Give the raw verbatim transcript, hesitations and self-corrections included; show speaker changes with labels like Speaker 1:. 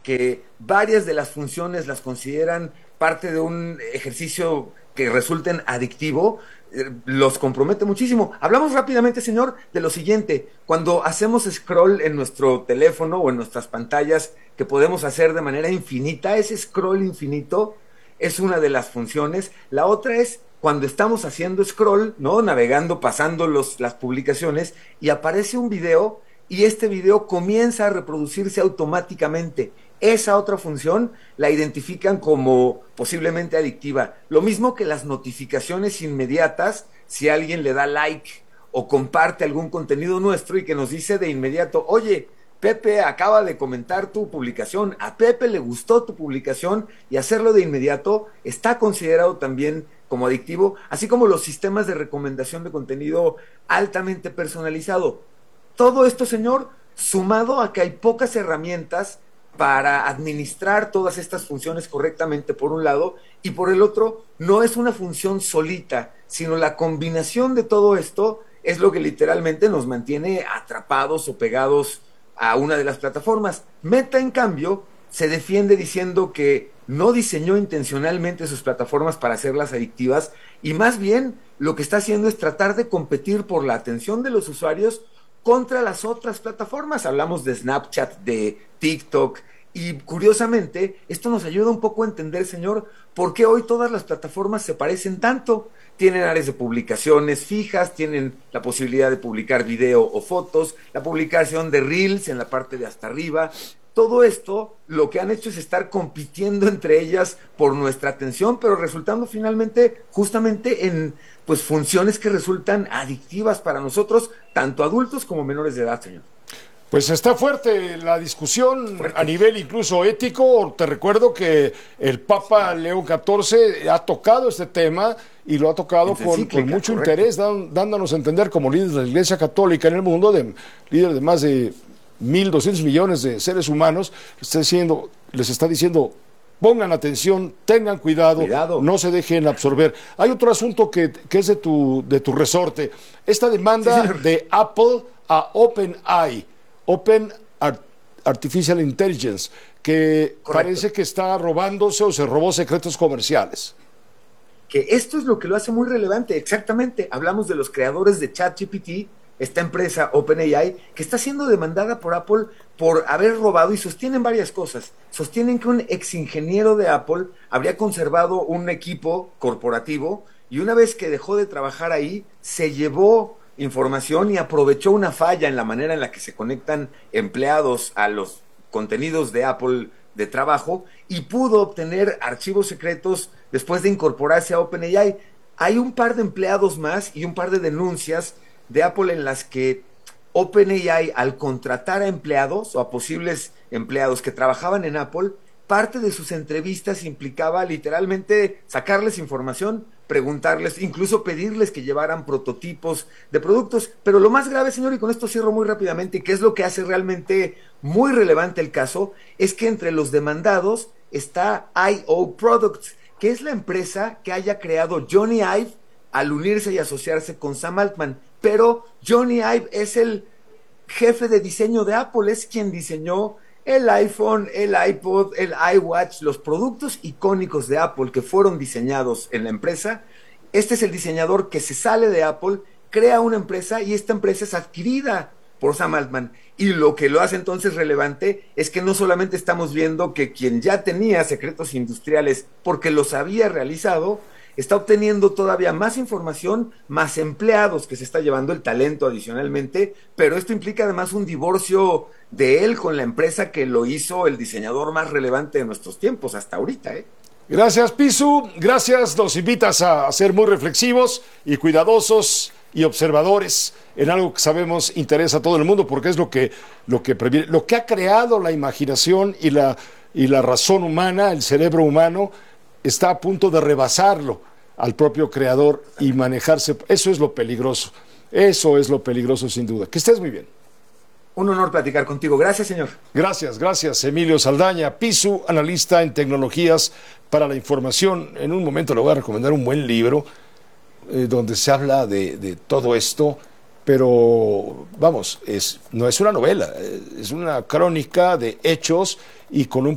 Speaker 1: que varias de las funciones las consideran parte de un ejercicio que resulten adictivo, eh, los compromete muchísimo. Hablamos rápidamente, señor, de lo siguiente. Cuando hacemos scroll en nuestro teléfono o en nuestras pantallas, que podemos hacer de manera infinita, ese scroll infinito es una de las funciones. La otra es cuando estamos haciendo scroll, ¿no? Navegando, pasando los, las publicaciones, y aparece un video, y este video comienza a reproducirse automáticamente. Esa otra función la identifican como posiblemente adictiva. Lo mismo que las notificaciones inmediatas, si alguien le da like o comparte algún contenido nuestro y que nos dice de inmediato, oye, Pepe acaba de comentar tu publicación, a Pepe le gustó tu publicación, y hacerlo de inmediato está considerado también como adictivo, así como los sistemas de recomendación de contenido altamente personalizado. Todo esto, señor, sumado a que hay pocas herramientas para administrar todas estas funciones correctamente, por un lado, y por el otro, no es una función solita, sino la combinación de todo esto es lo que literalmente nos mantiene atrapados o pegados a una de las plataformas. Meta, en cambio, se defiende diciendo que no diseñó intencionalmente sus plataformas para hacerlas adictivas, y más bien lo que está haciendo es tratar de competir por la atención de los usuarios contra las otras plataformas. Hablamos de Snapchat, de TikTok, y curiosamente esto nos ayuda un poco a entender, señor, por qué hoy todas las plataformas se parecen tanto. Tienen áreas de publicaciones fijas, tienen la posibilidad de publicar video o fotos, la publicación de Reels en la parte de hasta arriba. Todo esto lo que han hecho es estar compitiendo entre ellas por nuestra atención, pero resultando finalmente justamente en pues funciones que resultan adictivas para nosotros, tanto adultos como menores de edad, señor.
Speaker 2: Pues está fuerte la discusión fuerte. A nivel incluso ético. Te recuerdo que el Papa León catorce ha tocado este tema y lo ha tocado con, con mucho correcto. interés, dan, dándonos a entender como líderes de la Iglesia Católica en el mundo, de líderes de más de mil doscientos millones de seres humanos, está diciendo, les está diciendo, pongan atención, tengan cuidado, cuidado, no se dejen absorber. Hay otro asunto que, que es de tu, de tu resorte, esta demanda sí, de Apple a OpenAI, Open Art Artificial Intelligence, que correcto. Parece que está robándose o se robó secretos comerciales.
Speaker 1: Que esto es lo que lo hace muy relevante, exactamente. Hablamos de los creadores de ChatGPT, esta empresa OpenAI, que está siendo demandada por Apple por haber robado, y sostienen varias cosas. Sostienen que un ex ingeniero de Apple habría conservado un equipo corporativo, y una vez que dejó de trabajar ahí, se llevó información y aprovechó una falla en la manera en la que se conectan empleados a los contenidos de Apple de trabajo, y pudo obtener archivos secretos después de incorporarse a OpenAI. Hay un par de empleados más y un par de denuncias de Apple en las que OpenAI, al contratar a empleados o a posibles empleados que trabajaban en Apple, parte de sus entrevistas implicaba literalmente sacarles información, preguntarles, incluso pedirles que llevaran prototipos de productos. Pero lo más grave, señor, y con esto cierro muy rápidamente, y que es lo que hace realmente muy relevante el caso, es que entre los demandados está I O Products, que es la empresa que haya creado Johnny Ive al unirse y asociarse con Sam Altman. Pero Johnny Ive es el jefe de diseño de Apple, es quien diseñó el iPhone, el iPod, el iWatch, los productos icónicos de Apple que fueron diseñados en la empresa. Este es el diseñador que se sale de Apple, crea una empresa, y esta empresa es adquirida por Sam Altman. Y lo que lo hace entonces relevante es que no solamente estamos viendo que quien ya tenía secretos industriales porque los había realizado, está obteniendo todavía más información, más empleados que se está llevando, el talento adicionalmente, pero esto implica además un divorcio de él con la empresa que lo hizo el diseñador más relevante de nuestros tiempos hasta ahorita, ¿eh?
Speaker 2: Gracias, Pisu, gracias, nos invitas a ser muy reflexivos y cuidadosos y observadores en algo que sabemos interesa a todo el mundo, porque es lo que, lo que previene, lo que ha creado la imaginación y la, y la razón humana, el cerebro humano, está a punto de rebasarlo al propio creador y manejarse. Eso es lo peligroso, eso es lo peligroso sin duda. Que estés muy bien.
Speaker 1: Un honor platicar contigo. Gracias, señor.
Speaker 2: Gracias, gracias. Emilio Saldaña, Pisu, analista en tecnologías para la información. En un momento le voy a recomendar un buen libro eh, donde se habla de, de todo esto, pero vamos, es, no es una novela, es una crónica de hechos y con un